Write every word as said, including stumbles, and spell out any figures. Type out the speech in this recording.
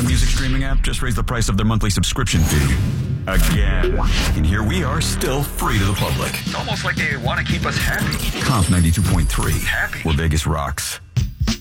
that music streaming app just raised the price of their monthly subscription fee. Again. And here we are, still free to the public. It's almost like they want to keep us happy. Comp ninety-two point three. Happy. Where Vegas rocks.